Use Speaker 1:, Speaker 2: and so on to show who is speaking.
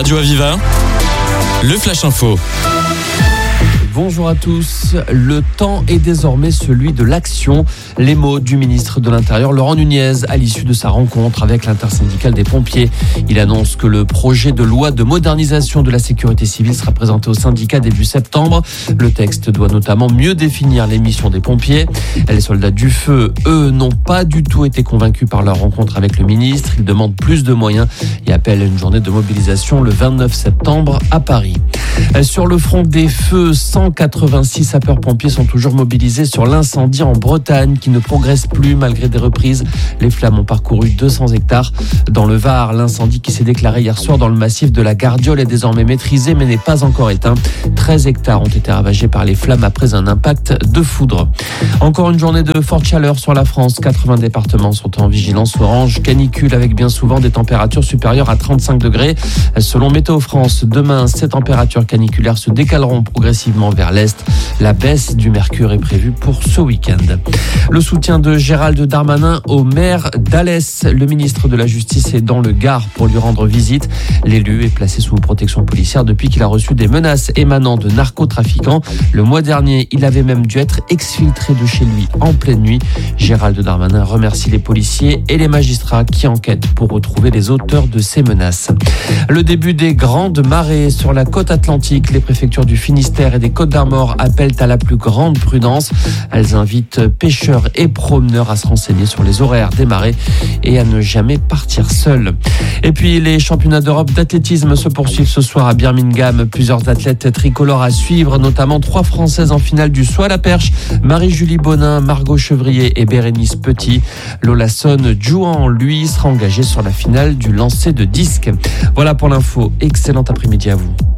Speaker 1: Radio Aviva, le Flash Info.
Speaker 2: Bonjour à tous. Le temps est désormais celui de l'action. Les mots du ministre de l'Intérieur, Laurent Nunez, à l'issue de sa rencontre avec l'intersyndicale des pompiers. Il annonce que le projet de loi de modernisation de la sécurité civile sera présenté au syndicat début septembre. Le texte doit notamment mieux définir les missions des pompiers. Les soldats du feu, eux, n'ont pas du tout été convaincus par leur rencontre avec le ministre. Ils demandent plus de moyens et appellent une journée de mobilisation le 29 septembre à Paris. Sur le front des feux, 186 sapeurs-pompiers sont toujours mobilisés sur l'incendie en Bretagne qui ne progresse plus malgré des reprises. Les flammes ont parcouru 200 hectares. Dans le Var, l'incendie qui s'est déclaré hier soir dans le massif de la Gardiole est désormais maîtrisé mais n'est pas encore éteint. 13 hectares ont été ravagés par les flammes après un impact de foudre. Encore une journée de forte chaleur sur la France. 80 départements sont en vigilance orange canicule avec bien souvent des températures supérieures à 35 degrés. Selon Météo France, demain, ces températures caniculaires se décaleront progressivement vers l'est. La baisse du mercure est prévue pour ce week-end. Le soutien de Gérald Darmanin au maire d'Alès. Le ministre de la Justice est dans le Gard pour lui rendre visite. L'élu est placé sous protection policière depuis qu'il a reçu des menaces émanant de narcotrafiquants. Le mois dernier, il avait même dû être exfiltré de chez lui en pleine nuit. Gérald Darmanin remercie les policiers et les magistrats qui enquêtent pour retrouver les auteurs de ces menaces. Le début des grandes marées sur la côte atlantique. Les préfectures du Finistère et des Côtes-d'Armor appellent à la plus grande prudence. Elles invitent pêcheurs et promeneurs à se renseigner sur les horaires des marées et à ne jamais partir seuls. Et puis les championnats d'Europe d'athlétisme se poursuivent ce soir à Birmingham. Plusieurs athlètes tricolores à suivre, notamment 3 Françaises en finale du saut à la perche. Marie-Julie Bonin, Margot Chevrier et Bérénice Petit. Lola Son Juan, lui, sera engagée sur la finale du lancer de disque. Voilà pour l'info. Excellent après-midi à vous.